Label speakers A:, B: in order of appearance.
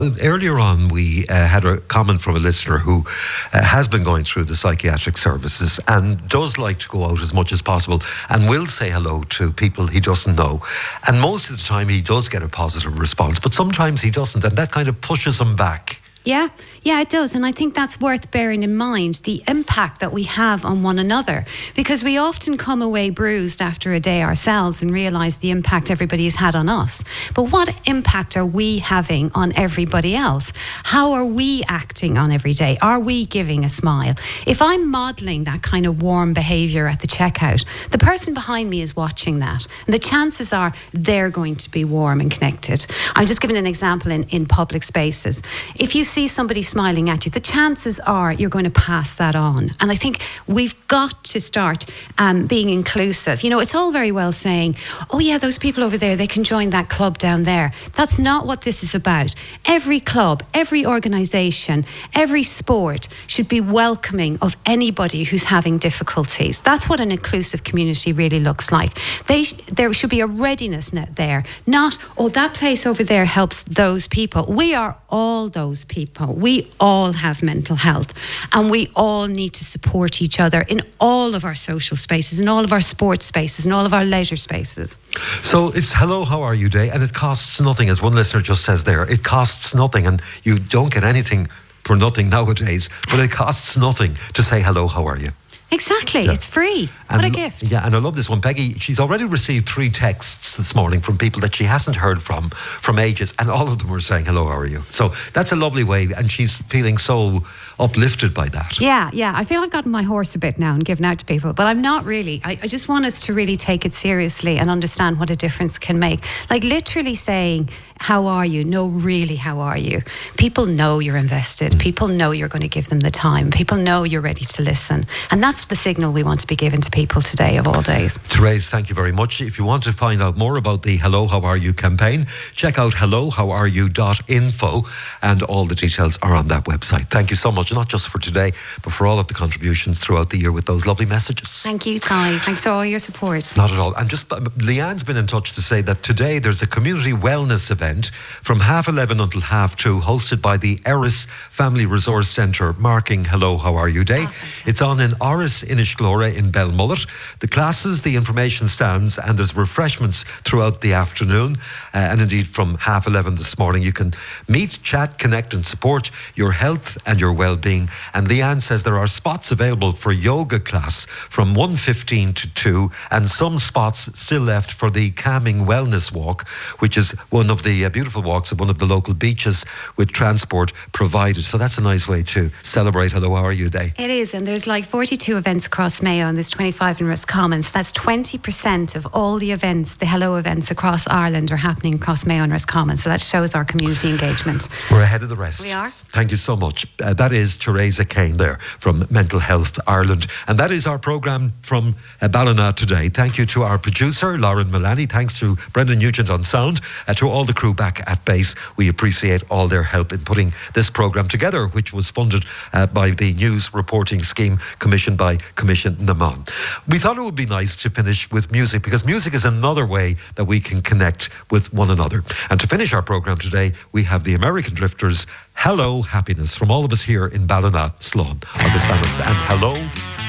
A: Earlier on, we had a comment from a listener who has been going through the psychiatric services and does like to go out as much as possible and will say hello to people he doesn't know. And most of the time he does get a positive response, but sometimes he doesn't, and that kind of pushes him back.
B: Yeah, it does. And I think that's worth bearing in mind, the impact that we have on one another, because we often come away bruised after a day ourselves and realise the impact everybody has had on us. But what impact are we having on everybody else? How are we acting on every day? Are we giving a smile? If I'm modelling that kind of warm behaviour at the checkout, the person behind me is watching that. And the chances are they're going to be warm and connected. I'm just giving an example in public spaces. If you see somebody smiling at you, the chances are you're going to pass that on. And I think we've got to start being inclusive. You know, it's all very well saying, oh yeah, those people over there, they can join that club down there. That's not what this is about. Every club, every organisation, every sport should be welcoming of anybody who's having difficulties. That's what an inclusive community really looks like. There should be a readiness net there, not, oh, that place over there helps those people. We are all those people. We all have mental health, and we all need to support each other in all of our social spaces, in all of our sports spaces, in all of our leisure spaces.
A: So it's Hello, How Are You Day, and it costs nothing, as one listener just says there. It costs nothing, and you don't get anything for nothing nowadays, but it costs nothing to say hello, how are you?
B: Exactly, yeah. It's free. What a gift.
A: Yeah, and I love this one. Peggy, she's already received 3 texts this morning from people that she hasn't heard from ages, and all of them were saying, hello, how are you? So that's a lovely way, and she's feeling so uplifted by that.
B: Yeah, I feel I've gotten my horse a bit now and given out to people, but I'm not really. I just want us to really take it seriously and understand what a difference can make. Like literally saying, how are you? No, really, how are you? People know you're invested. People know you're going to give them the time. People know you're ready to listen. And that's the signal we want to be given to people today of all days.
A: Therese, thank you very much. If you want to find out more about the Hello, How Are You campaign, check out hellohowareyou.info, and all the details are on that website. Thank you so much, not just for today, but for all of the contributions throughout the year with those lovely messages.
B: Thank you, Ty. Thanks for all your support.
A: Not at all. And just Leanne's been in touch to say that today there's a community wellness event from 11:30 until 2:30, hosted by the Eris Family Resource Centre, marking Hello, How Are You Day. It's on in Oris Inishglora in Belmullet. The classes, the information stands, and there's refreshments throughout the afternoon. And indeed, from 11:30 this morning, you can meet, chat, connect, and support your health and your well-being. And Leanne says there are spots available for yoga class from 1:15 to 2, and some spots still left for the calming wellness walk, which is one of the beautiful walks at one of the local beaches with transport provided. So that's a nice way to celebrate Hello, How Are You Day.
B: It is, and there's like 42 events across Mayo, and there's 25 in Roscommon. So that's 20% of all the events, the Hello events across Ireland, are happening across Mayo and Roscommon. So that shows our community engagement.
A: We're ahead of the rest.
B: We are.
A: Thank you so much. That is Theresa Kane there from Mental Health Ireland. And that is our programme from Ballina today. Thank you to our producer, Lauren Mullaney. Thanks to Brendan Nugent on sound. To all the crew back at base, we appreciate all their help in putting this programme together, which was funded by the News Reporting Scheme commissioned by Commission Naman. We thought it would be nice to finish with music, because music is another way that we can connect with one another. And to finish our programme today, we have the American Drifters' Hello Happiness, from all of us here in Ballina, Slán. Agus Ballina, and hello